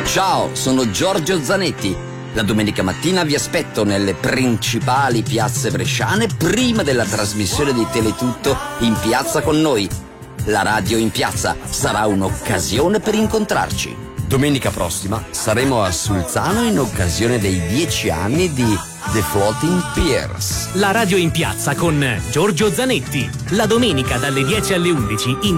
Ciao, sono Giorgio Zanetti. La domenica mattina vi aspetto nelle principali piazze bresciane prima della trasmissione di Teletutto in piazza con noi. La radio in piazza sarà un'occasione per incontrarci. Domenica prossima saremo a Sulzano in occasione dei 10 anni di The Floating Piers. La radio in piazza con Giorgio Zanetti. La domenica dalle 10 alle 11 in